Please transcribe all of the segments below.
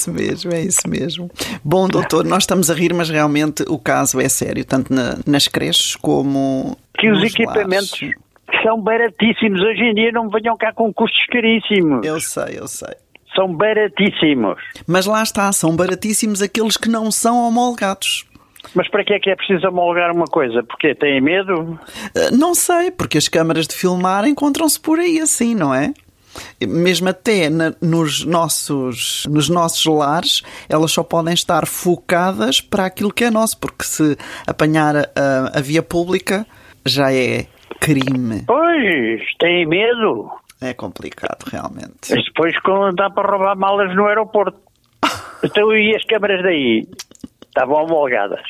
Isso mesmo, é isso mesmo. Bom, doutor, nós estamos a rir, mas realmente o caso é sério, tanto nas creches como que os nos equipamentos lares. são baratíssimos. Hoje em dia não me venham cá com custos caríssimos. Eu sei. São baratíssimos. Mas lá está, são baratíssimos aqueles que não são homologados. Mas para que é preciso homologar uma coisa? Porque têm medo? Não sei, porque as câmaras de filmar encontram-se por aí assim, não é? Mesmo até nos nossos lares, elas só podem estar focadas para aquilo que é nosso, porque se apanhar a via pública já é crime. Pois, têm medo. É complicado, realmente. Mas depois dá para roubar malas no aeroporto. Então e as câmaras daí? Estavam homologadas.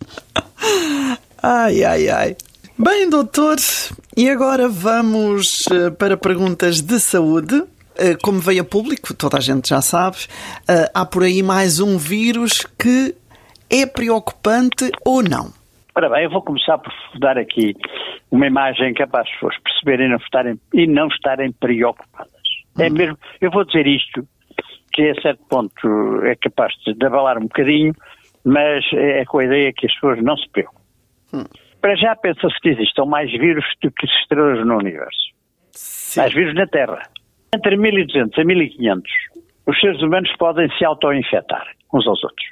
Ai. Bem, doutor, e agora vamos para perguntas de saúde. Como veio a público, toda a gente já sabe, há por aí mais um vírus que é preocupante ou não? Ora bem, eu vou começar por dar aqui uma imagem que é para as pessoas perceberem e não estarem preocupadas. É mesmo, eu vou dizer isto, que a certo ponto é capaz de abalar um bocadinho, mas é com a ideia que as pessoas não se preocupem. Para já pensa-se que existam mais vírus do que estrelas no universo. Sim. Mais vírus na Terra. Entre 1200 a 1500, os seres humanos podem se auto-infectar uns aos outros.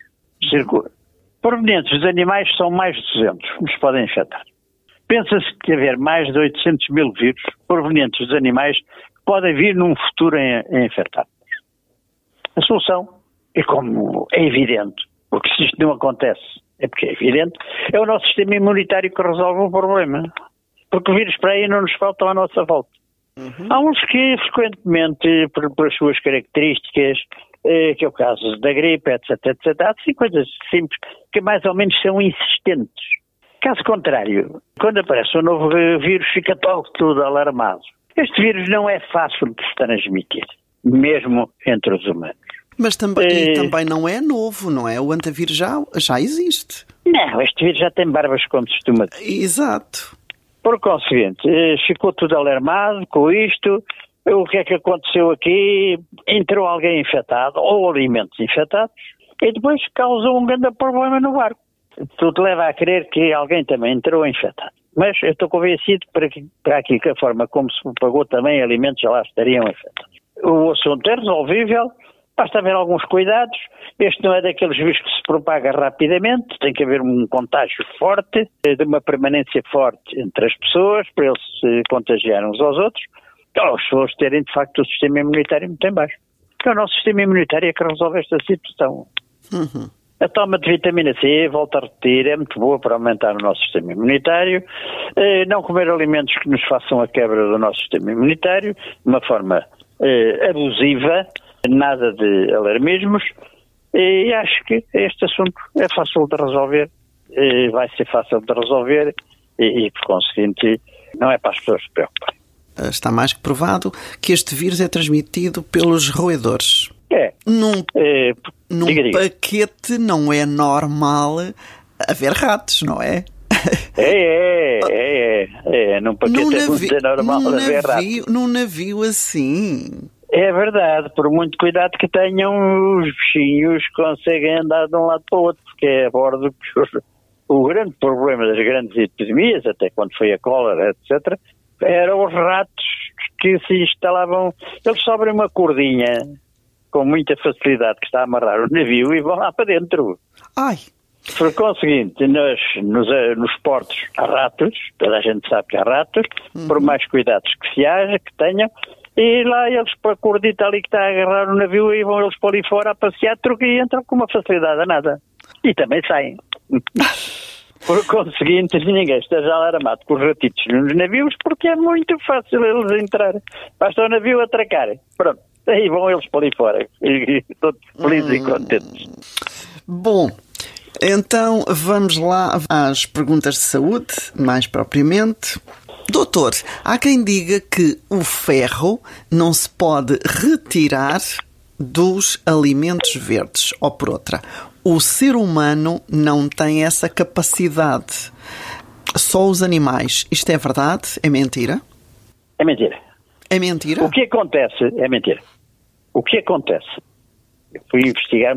Provenientes dos animais são mais de 200, nos podem infectar. Pensa-se que haver mais de 800 mil vírus provenientes dos animais que podem vir num futuro a infectar-nos. A solução é, como é evidente, porque se isto não acontece, é porque é evidente, é o nosso sistema imunitário que resolve o problema. Porque vírus para aí não nos faltam à nossa volta. Há uns que frequentemente, por as suas características, que é o caso da gripe, etc. Há assim coisas simples que mais ou menos são insistentes. Caso contrário, quando aparece um novo vírus, fica tudo alarmado. Este vírus não é fácil de se transmitir, mesmo entre os humanos. Mas também não é novo, não é? O antivírus já existe. Não, este vírus já tem barbas, como se costuma dizer. Exato. Por conseguinte, ficou tudo alarmado com isto. O que é que aconteceu aqui? Entrou alguém infectado, ou alimentos infectados, e depois causou um grande problema no barco. Tudo leva a crer que alguém também entrou infectado. Mas eu estou convencido para aqui que a forma como se propagou também alimentos já lá estariam infectados. O assunto é resolvível, basta haver alguns cuidados. Este não é daqueles vírus que se propaga rapidamente, tem que haver um contágio forte, de uma permanência forte entre as pessoas, para eles se contagiarem uns aos outros, ou as pessoas terem de facto o sistema imunitário muito em baixo. Porque é o nosso sistema imunitário é que resolve esta situação. A toma de vitamina C, volto a repetir, é muito boa para aumentar o nosso sistema imunitário. Não comer alimentos que nos façam a quebra do nosso sistema imunitário, de uma forma abusiva, nada de alarmismos. E acho que este assunto é fácil de resolver, vai ser fácil de resolver e por conseguinte, não é para as pessoas se preocuparem. Está mais que provado que este vírus é transmitido pelos roedores. Num paquete não é normal haver ratos, não é? Num paquete é muito normal haver ratos. Num navio assim. É verdade, por muito cuidado que tenham, os bichinhos conseguem andar de um lado para o outro, porque é a bordo que o grande problema das grandes epidemias, até quando foi a cólera, etc., eram os ratos que se instalavam, eles sobem uma cordinha com muita facilidade que está a amarrar o navio e vão lá para dentro. Ai! Por conseguinte, nos portos há ratos, toda a gente sabe que há ratos, por mais cuidados que se haja, que tenham, e lá eles, para a cordita ali que está a agarrar o navio, e vão eles para ali fora a passear, e entram com uma facilidade danada. E também saem. Por conseguinte, ninguém esteja alarmado com os ratitos nos navios, porque é muito fácil eles entrarem. Basta o navio atracarem. Pronto, aí vão eles para ali fora. E todos felizes e contentes. Bom, então vamos lá às perguntas de saúde, mais propriamente. Doutor, há quem diga que o ferro não se pode retirar dos alimentos verdes, ou por outra, o ser humano não tem essa capacidade. Só os animais. Isto é verdade? É mentira? É mentira. É mentira? O que acontece é mentira. O que acontece Eu fui investigar